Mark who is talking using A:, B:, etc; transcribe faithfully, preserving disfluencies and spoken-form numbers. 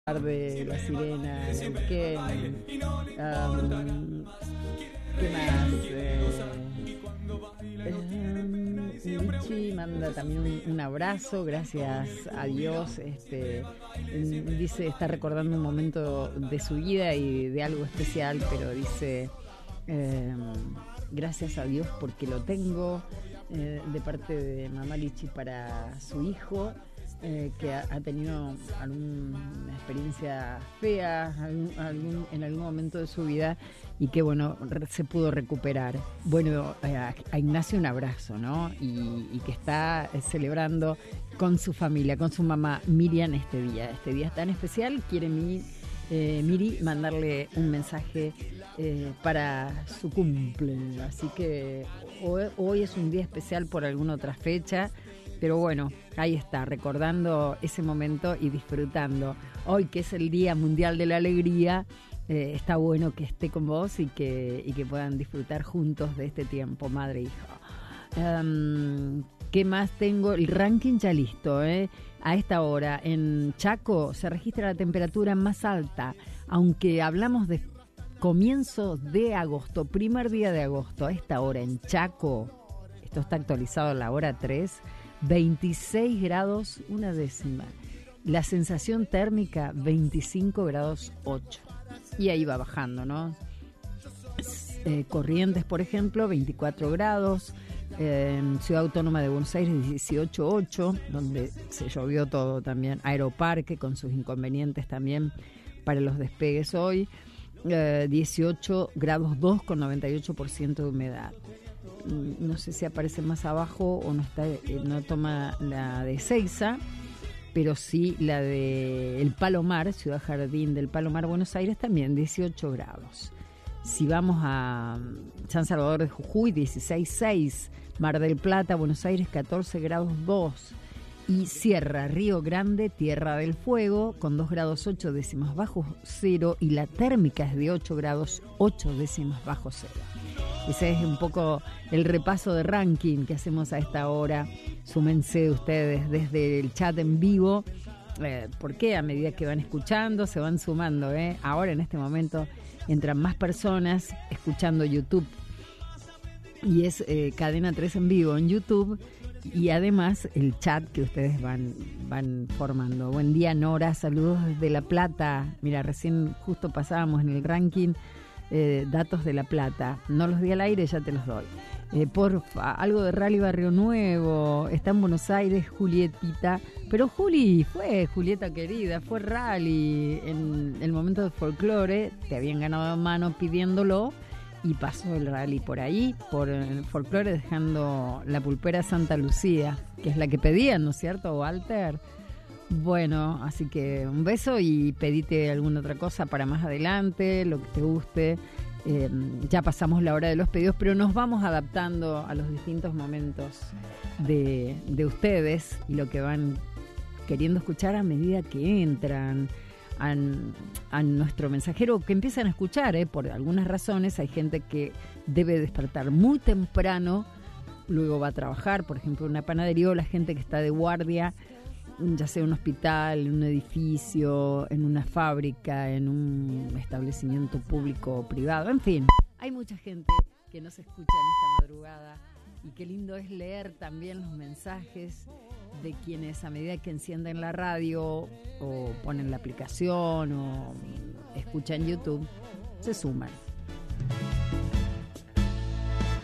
A: De La Sirena, Neuquén, um, ¿qué más? Eh, eh, Lichi manda también un, un abrazo, gracias a Dios. Este, dice, está recordando un momento de su vida y de algo especial, pero dice, eh, gracias a Dios porque lo tengo, eh, de parte de mamá Lichi para su hijo. Eh, que ha, ha tenido alguna experiencia fea algún, algún, en algún momento de su vida y que bueno, re, se pudo recuperar. Bueno, eh, a, a Ignacio un abrazo, ¿no? Y, y que está eh, celebrando con su familia, con su mamá Miriam este día, este día tan especial. Quiere mi, eh, Miri mandarle un mensaje eh, para su cumple, así que hoy, hoy es un día especial por alguna otra fecha. Pero bueno, ahí está, recordando ese momento y disfrutando. Hoy que es el Día Mundial de la Alegría, eh, está bueno que esté con vos y que, y que puedan disfrutar juntos de este tiempo, madre e hijo. Um, ¿Qué más tengo? El ranking ya listo, ¿eh? A esta hora, en Chaco se registra la temperatura más alta, aunque hablamos de comienzo de agosto, primer día de agosto, a esta hora en Chaco, esto está actualizado a la hora tres, veintiséis grados una décima, la sensación térmica veinticinco grados ocho, y ahí va bajando, ¿no? Eh, Corrientes, por ejemplo, veinticuatro grados, eh, Ciudad Autónoma de Buenos Aires dieciocho ocho, donde se llovió todo también, Aeroparque con sus inconvenientes también para los despegues hoy, eh, dieciocho grados dos con noventa y ocho por ciento de humedad. No sé si aparece más abajo o no está, no toma la de Ezeiza, pero sí la de El Palomar, Ciudad Jardín del Palomar, Buenos Aires, también dieciocho grados. Si vamos a San Salvador de Jujuy, dieciséis seis, Mar del Plata, Buenos Aires, catorce grados dos, y Sierra, Río Grande, Tierra del Fuego, con dos grados ocho décimas bajo cero, y la térmica es de ocho grados ocho décimas bajo cero. Ese es un poco el repaso de ranking que hacemos a esta hora. Súmense ustedes desde el chat en vivo, eh, porque a medida que van escuchando se van sumando, ¿eh? Ahora en este momento entran más personas escuchando YouTube, y es eh, Cadena tres en vivo en YouTube, y además el chat que ustedes van, van formando. Buen día, Nora, saludos desde La Plata. Mira, recién justo pasábamos en el ranking Eh, datos de La Plata, no los di al aire, ya te los doy. Eh, porfa, algo de Rally Barrio Nuevo, está en Buenos Aires Julietita, pero Juli, fue Julieta querida, fue Rally en el momento de folclore, te habían ganado en mano pidiéndolo y pasó el Rally por ahí, por el folclore, dejando la pulpera Santa Lucía, que es la que pedían, ¿no es cierto, Walter? Bueno, así que un beso y pedite alguna otra cosa para más adelante, lo que te guste. Eh, ya pasamos la hora de los pedidos, pero nos vamos adaptando a los distintos momentos de, de ustedes y lo que van queriendo escuchar a medida que entran a, a nuestro mensajero, que empiezan a escuchar, eh, por algunas razones. Hay gente que debe despertar muy temprano, luego va a trabajar, por ejemplo, en una panadería, o la gente que está de guardia, ya sea en un hospital, en un edificio, en una fábrica, en un establecimiento público o privado, en fin, hay mucha gente que nos escucha en esta madrugada, y qué lindo es leer también los mensajes de quienes a medida que encienden la radio o ponen la aplicación o escuchan YouTube, se suman.